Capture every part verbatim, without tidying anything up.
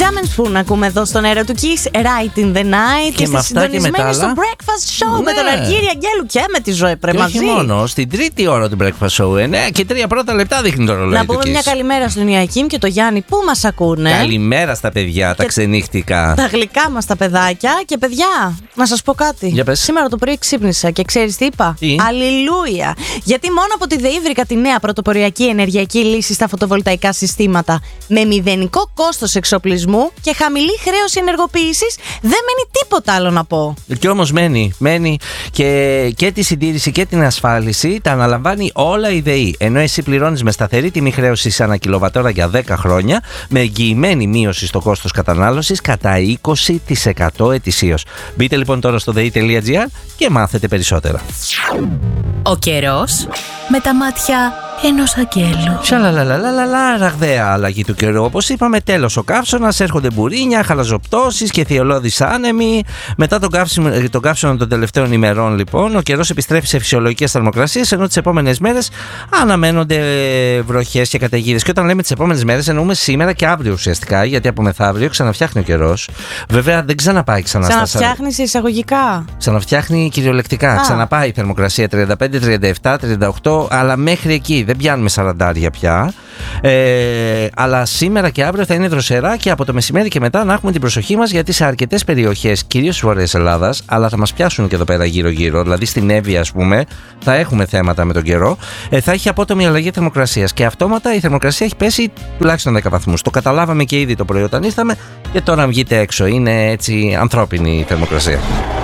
Jam and Spoon ακούμε εδώ στον αέρα του Kiss Right in the Night. Και είστε συντονισμένοι στο Breakfast Show, ναι, με τον Αργύρη Αγγέλου και με τη Ζωή Πρέ μαζί. Όχι μόνο, στην τρίτη ώρα του Breakfast Show. εννέα και τρία πρώτα λεπτά δείχνει το ρολόι. Να πούμε μια καλημέρα στον Ιακήμ και το Γιάννη που μας ακούνε. Καλημέρα στα παιδιά, και τα ξενύχτικα. Τα γλυκά μας τα παιδάκια. Και παιδιά, να σας πω κάτι. Σήμερα το πρωί ξύπνησα και ξέρεις τι είπα? Τι? Αλληλούια. Γιατί μόνο από τη ΔΕΗ βρήκα τη νέα πρωτοποριακή ενεργειακή λύση στα φωτοβολταϊκά συστήματα. Με μηδενικό κόστος εξοπλισμού και χαμηλή χρέωση ενεργοποίησης, δεν μένει τίποτα άλλο να πω. Και όμως μένει, μένει και, και τη συντήρηση και την ασφάλιση τα αναλαμβάνει όλα η ΔΕΗ. Ενώ εσύ πληρώνεις με σταθερή τιμή χρέωσης ανά κιλοβατόρα για δέκα χρόνια, με εγγυημένη μείωση στο κόστος κατανάλωσης κατά είκοσι τοις εκατό ετησίως. Μπείτε λοιπόν τώρα στο δε ι τελεία τζι άρ και μάθετε περισσότερα. Ο καιρός με τα μάτια ενός αγγέλου. Σαλαλαλαλαλα, ραγδαία αλλαγή του καιρού. Όπως είπαμε, τέλος ο καύσωνας, έρχονται μπουρίνια, χαλαζοπτώσεις και θειολώδεις άνεμοι. Μετά τον καύσωνο, τον καύσωνο των τελευταίων ημερών, λοιπόν, ο καιρός επιστρέφει σε φυσιολογικές θερμοκρασίες, ενώ τις επόμενες μέρες αναμένονται βροχές και καταιγίδες. Και όταν λέμε τις επόμενες μέρες, εννοούμε σήμερα και αύριο ουσιαστικά, γιατί από μεθαύριο ξαναφτιάχνει ο καιρός. Βέβαια, δεν ξαναπάει ξανά. Ξαναφτιάχνει σε εισαγωγικά. Ξαναφτιάχνει κυριολεκτικά. Α. Ξαναπάει η θερμοκρασία τριάντα πέντε, τριάντα επτά, τριάντα οκτώ, αλλά μέχρι εκεί. Δεν πιάνουμε σαραντάρια πια. Ε, αλλά σήμερα και αύριο θα είναι δροσερά και από το μεσημέρι και μετά να έχουμε την προσοχή μας, γιατί σε αρκετές περιοχές, κυρίως στις βορειές Ελλάδας, αλλά θα μας πιάσουν και εδώ πέρα γύρω-γύρω, δηλαδή στην Εύβοια, ας πούμε, θα έχουμε θέματα με τον καιρό. Ε, θα έχει απότομη αλλαγή θερμοκρασίας και αυτόματα η θερμοκρασία έχει πέσει τουλάχιστον δέκα βαθμούς. Το καταλάβαμε και ήδη το πρωί όταν ήρθαμε και τώρα βγείτε έξω. Είναι έτσι ανθρώπινη η θερμοκρασία.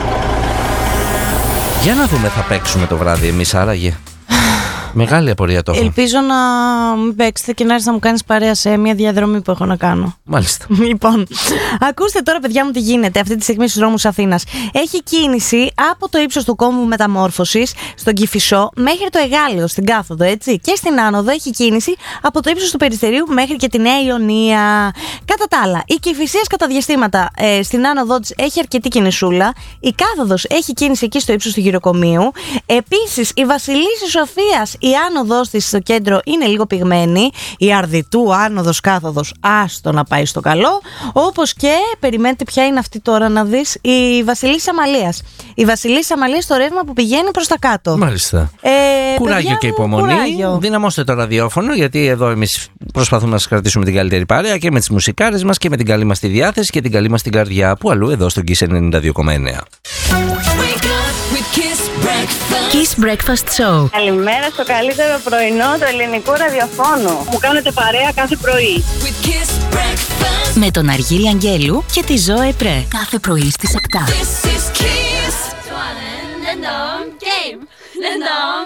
Για να δούμε, θα παίξουμε το βράδυ εμείς άραγε? Μεγάλη απορία το έχω. Ελπίζω να μην παίξετε και να έρθει να μου κάνεις παρέα σε μια διαδρομή που έχω να κάνω. Μάλιστα. Λοιπόν, ακούστε τώρα, παιδιά μου, τι γίνεται αυτή τη στιγμή στους δρόμους Αθήνας. Έχει κίνηση από το ύψος του κόμβου Μεταμόρφωσης στον Κηφισό μέχρι το Εγάλεο, στην κάθοδο, έτσι. Και στην άνοδο έχει κίνηση από το ύψος του Περιστερίου μέχρι και τη Νέα Ιωνία. Κατά τα άλλα, η Κηφισίας κατά διαστήματα ε, στην άνοδό της έχει αρκετή κινησούλα. Η κάθοδος έχει κίνηση εκεί στο ύψος του Γυροκομείου. Επίσης, η Βασιλίσσης Σοφίας, η άνοδος της στο κέντρο είναι λίγο πυγμένη. Η Αρδιτού άνοδος κάθοδος, άστο να πάει στο καλό. Όπως και, περιμένετε ποια είναι αυτή τώρα να δεις, η Βασιλίσσης Αμαλίας. Η Βασιλίσσης Αμαλίας στο ρεύμα που πηγαίνει προς τα κάτω. Μάλιστα. Ε, κουράγιο και υπομονή. Κουράγιο. Δυναμώστε το ραδιόφωνο, γιατί εδώ εμείς προσπαθούμε να σας κρατήσουμε την καλύτερη παρέα και με τις μουσικάρες μας και με την καλή μας τη διάθεση και την καλή μας την καρδιά, που αλλού εδώ στον Kiss ενενήντα δύο κόμμα εννέα. Kiss Breakfast Show. Καλημέρα στο καλύτερο πρωινό του ελληνικού ραδιοφώνου. Μου κάνετε παρέα κάθε πρωί. Με τον Αργύρη Αγγέλου και τη Ζωή Πρέ. Κάθε πρωί στις επτά.